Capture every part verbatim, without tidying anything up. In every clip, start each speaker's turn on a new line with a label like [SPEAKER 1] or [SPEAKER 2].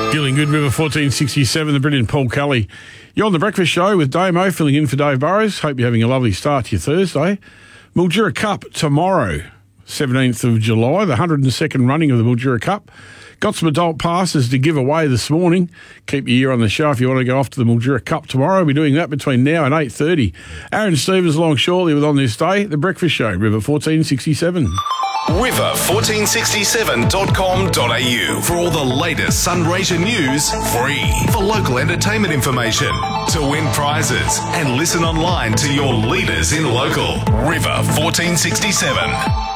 [SPEAKER 1] Feeling good, River fourteen sixty-seven, the brilliant Paul Kelly. You're on The Breakfast Show with Dave O, filling in for Dave Burrows. Hope you're having a lovely start to your Thursday. Mildura Cup tomorrow, seventeenth of July, the one hundred second running of the Mildura Cup. Got some adult passes to give away this morning. Keep your ear on the show if you want to go off to the Mildura Cup tomorrow. We'll be doing that between now and eight thirty. Aaron Stevens along shortly with On This Day, The Breakfast Show, River fourteen sixty-seven.
[SPEAKER 2] river fourteen sixty-seven dot com dot a u for all the latest Sunraysia news, free. For local entertainment information, to win prizes, and listen online to your leaders in local. River fourteen sixty-seven.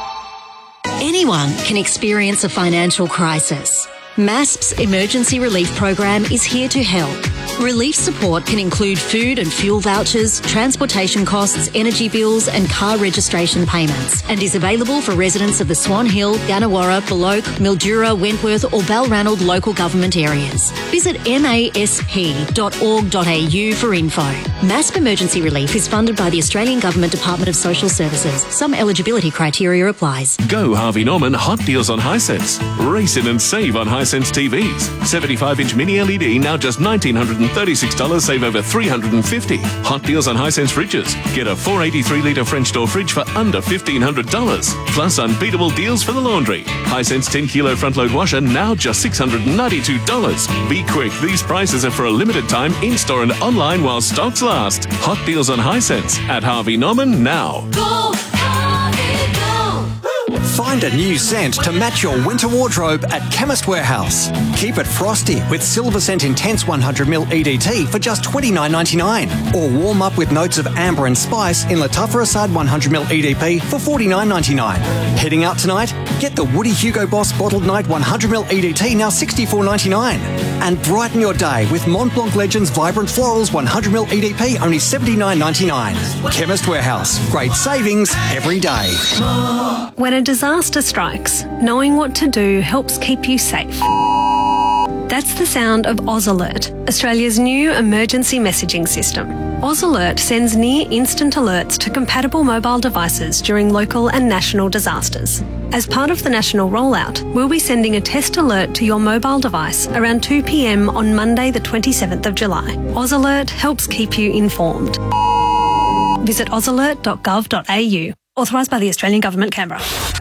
[SPEAKER 3] Anyone can experience a financial crisis. MASP's Emergency Relief Program is here to help. Relief support can include food and fuel vouchers, transportation costs, energy bills and car registration payments, and is available for residents of the Swan Hill, Gannawarra, Beloke, Mildura, Wentworth or Balranald local government areas. Visit m a s p dot org dot a u for info. MASP Emergency Relief is funded by the Australian Government Department of Social Services. Some eligibility criteria applies.
[SPEAKER 4] Go Harvey Norman Hot Deals on Hisense. Race in and save on Hisense T Vs. seventy-five inch mini L E D now just one thousand nine hundred thirty-six dollars, save over three hundred fifty dollars. Hot Deals on Hisense fridges. Get a four eighty-three litre French door fridge for under fifteen hundred dollars. Plus unbeatable deals for the laundry. Hisense ten kilo front load washer now just six hundred ninety-two dollars. Be quick, these prices are for a limited time in-store and online while stocks last. Hot Deals on Hisense at Harvey Norman now.
[SPEAKER 5] Go, Harvey, go.
[SPEAKER 6] Find a new scent to match your winter wardrobe at Chemist Warehouse. Keep it frosty with Silver Scent Intense one hundred milliliter E D T for just twenty-nine ninety-nine. Or warm up with notes of amber and spice in Lattafa Assad one hundred milliliter E D P for forty-nine ninety-nine. Heading out tonight? Get the Woody Hugo Boss Bottled Night one hundred milliliter E D T now sixty-four ninety-nine. And brighten your day with Mont Blanc Legends Vibrant Florals one hundred milliliter E D P only seventy-nine ninety-nine. Chemist Warehouse. Great savings every day.
[SPEAKER 7] When a disaster strikes, knowing what to do helps keep you safe. That's the sound of Oz Alert, Australia's new emergency messaging system. Oz Alert sends near-instant alerts to compatible mobile devices during local and national disasters. As part of the national rollout, we'll be sending a test alert to your mobile device around two p m on Monday the twenty-seventh of July. Oz Alert helps keep you informed. Visit oz alert dot gov dot a u. Authorised by the Australian Government, Canberra.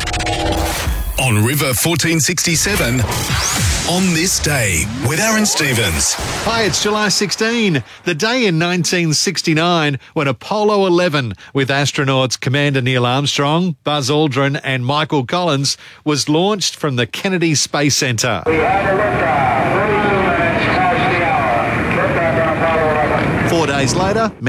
[SPEAKER 2] On River fourteen sixty-seven, On This Day with Aaron Stevens.
[SPEAKER 8] Hi, it's July sixteenth, the day in nineteen sixty-nine when Apollo eleven with astronauts Commander Neil Armstrong, Buzz Aldrin and Michael Collins was launched from the Kennedy Space Center.
[SPEAKER 9] We had a liftoff. thirty-two minutes past the hour. Liftoff on Apollo eleven.
[SPEAKER 8] Four days later,